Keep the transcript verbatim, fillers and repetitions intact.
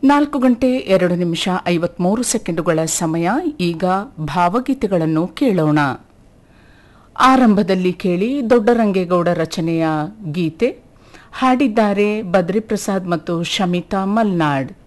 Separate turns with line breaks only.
ನಾಲ್ಕು ಗಂಟೆ ಎರಡು ನಿಮಿಷ ಐವತ್ಮೂರು ಸೆಕೆಂಡುಗಳ ಸಮಯ. ಈಗ ಭಾವಗೀತೆಗಳನ್ನು ಕೇಳೋಣ. ಆರಂಭದಲ್ಲಿ ಕೇಳಿ ದೊಡ್ಡರಂಗೇಗೌಡ ರಚನೆಯ ಗೀತೆ. ಹಾಡಿದ್ದಾರೆ ಬದ್ರಿಪ್ರಸಾದ್ ಮತ್ತು ಶಮಿತಾ ಮಲ್ನಾಡ್.